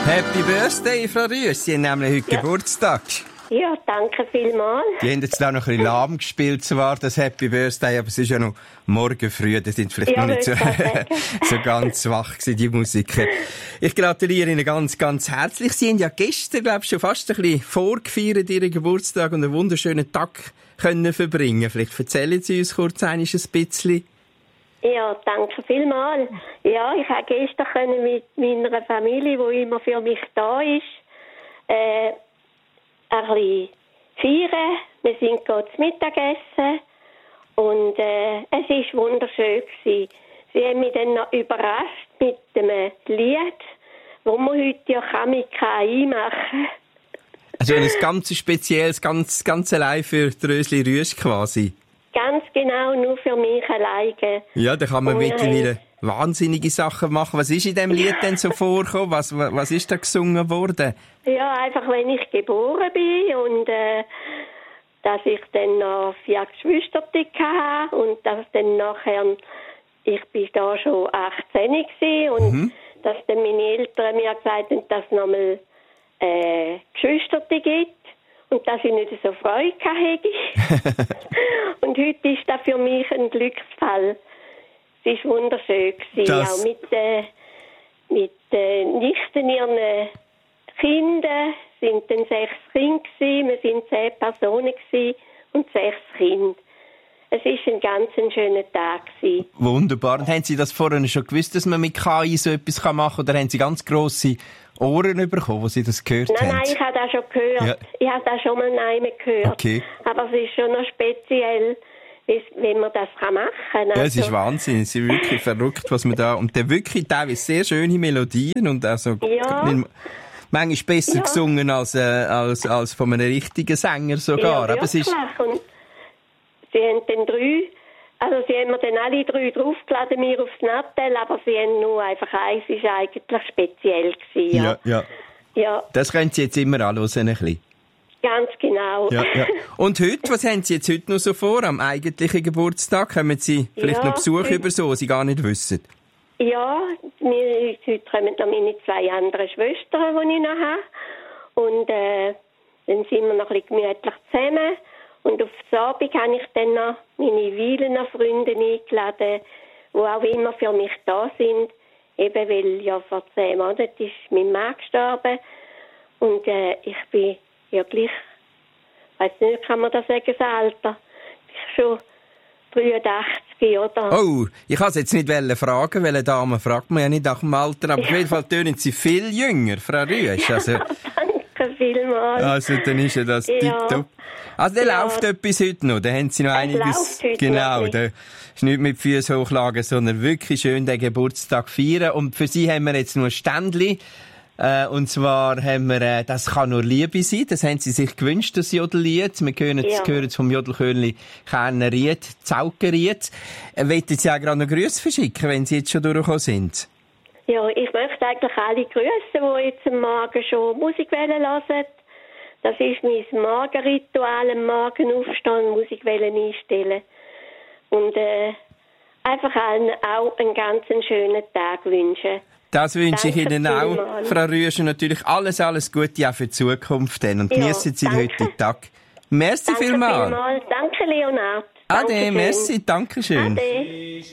Happy Birthday, Frau Rüesch. Sie haben nämlich heute Geburtstag. Ja, danke vielmals. Die haben jetzt auch noch ein bisschen lahm gespielt, zwar das Happy Birthday, aber es ist ja noch morgen früh, da sind vielleicht noch nicht so, so ganz wach gewesen, die Musiker. Ich gratuliere Ihnen ganz, ganz herzlich. Sie haben ja gestern, glaube ich, schon fast ein bisschen vorgefeiert, Ihren Geburtstag und einen wunderschönen Tag können verbringen. Vielleicht erzählen Sie uns kurz ein bisschen. Ja, danke vielmals. Ja, ich habe gestern mit meiner Familie, die immer für mich da ist, ein bisschen feiern. Wir sind gerade zu Mittagessen und es war wunderschön gewesen. Sie haben mich dann noch überrascht mit einem Lied, das man heute ja mit KI machen kann. Also ein ganz spezielles, ganz allein für die Rösli Rüesch quasi. Ganz genau, nur für mich alleine. Ja, da kann man mittlerweile wahnsinnige Sachen machen. Was ist in diesem Lied denn so vorgekommen? Was ist da gesungen worden? Ja, einfach wenn ich geboren bin und dass ich dann noch 4 Geschwister hatte und dass dann nachher, ich bin da schon 18 gewesen und dass dann meine Eltern mir gesagt haben, dass es nochmal Geschwister gibt. Und dass ich nicht so Freude hatte. Und heute ist das für mich ein Glücksfall. Es war wunderschön. Auch mit Nichten, ihren Kindern, sind dann 6 Kinder gewesen. Wir sind 10 Personen gewesen und 6 Kinder. Es war ein ganz schöner Tag gewesen. Wunderbar. Und haben Sie das vorhin schon gewusst, dass man mit KI so etwas machen kann? Oder haben Sie ganz grosse Ohren bekommen, wo Sie das gehört haben? Nein, ich habe das schon gehört. Ja. Ich habe das schon mal gehört. Okay. Aber es ist schon noch speziell, wenn man das machen kann. Ja, es ist Wahnsinn. Es ist wirklich verrückt, was man da... Und der wirklich teilweise sehr schöne Melodien und also... Ja. Manchmal besser gesungen als von einem richtigen Sänger sogar. Ja, aber es ist... Und sie haben dann 3... Also sie haben mir dann alle 3 draufgeladen, mir aufs Nattel, aber sie haben nur einfach eins, ist eigentlich speziell gewesen. Ja. Das können Sie jetzt immer anhören, ein bisschen. Ganz genau. Ja. Und heute, was haben Sie jetzt heute noch so vor, am eigentlichen Geburtstag? Kommen Sie vielleicht noch Besuch über so, was Sie gar nicht wissen? Ja, heute kommen noch meine 2 anderen Schwestern, die ich noch habe. Und dann sind wir noch ein bisschen gemütlich zusammen. Und auf das Abend habe ich dann noch meine Weilen Freunde eingeladen, die auch immer für mich da sind. Eben weil ja vor 10 Monaten ist mein Mann gestorben. Und ich bin ja gleich, weiss nicht, kann man das sagen, das Alter? Ich bin schon 83, oder? Oh, ich wollte jetzt nicht fragen, welche Dame fragt man ja nicht nach dem Alter, aber auf jeden Fall tönen Sie viel jünger, Frau Rüesch. Also, danke vielmals. Also, dann ist ja das tipptopp. Also, der läuft etwas heute noch. Da haben Sie noch einiges. Genau, da ist nicht mit Füßen hochlagen, sondern wirklich schön den Geburtstag feiern. Und für Sie haben wir jetzt noch ein Ständchen. Und zwar haben wir, das kann nur Liebe sein. Das haben Sie sich gewünscht, das Jodellied. Wir hören es vom Jodelkönli Kerner Ried, Zaukenried. Wollen Sie auch gerade noch Grüße verschicken, wenn Sie jetzt schon durchgekommen sind? Ja, ich möchte eigentlich alle grüßen, die jetzt am Morgen schon Musik hören. Das ist mein Morgenritual, am Morgen aufstehen, Musik einstellen. Und einfach allen auch einen ganz schönen Tag wünschen. Das wünsche ich Ihnen auch, Frau Rüesch, und natürlich alles Gute auch für die Zukunft. Und genießen Sie den heutigen Tag. Merci vielmals. Danke, Leonard. Ade, merci, danke schön. Ade.